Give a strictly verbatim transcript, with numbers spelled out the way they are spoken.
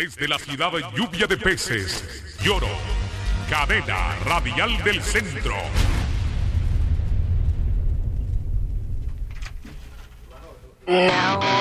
Desde la ciudad lluvia de peces, Lloro, cadena radial del centro. No.